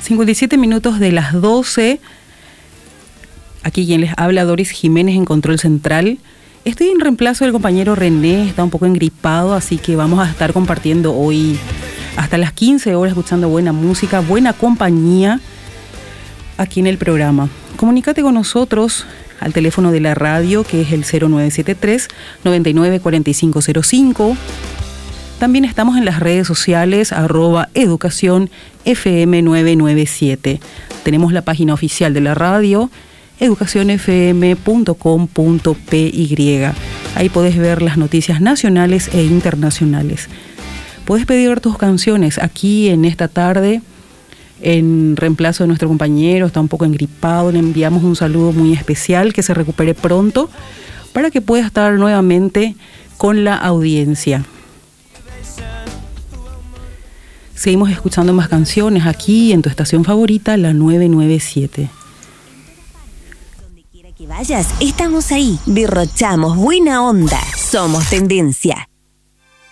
57 minutos de las 12. Aquí quien les habla, Doris Jiménez, en Control Central. Estoy en reemplazo del compañero René, está un poco engripado, así que vamos a estar compartiendo hoy hasta las 15 horas, escuchando buena música, buena compañía aquí en el programa. Comunícate con nosotros al teléfono de la radio, que es el 0973-994505. También estamos en las redes sociales, @educacionfm997. Tenemos la página oficial de la radio, educacionfm.com.py. Ahí podés ver las noticias nacionales e internacionales. Podés pedir tus canciones aquí en esta tarde, en reemplazo de nuestro compañero, está un poco engripado. Le enviamos un saludo muy especial, que se recupere pronto, para que pueda estar nuevamente con la audiencia. Seguimos escuchando más canciones aquí en tu estación favorita, la 997. Donde quiera que vayas, estamos ahí. Derrochamos buena onda. Somos tendencia.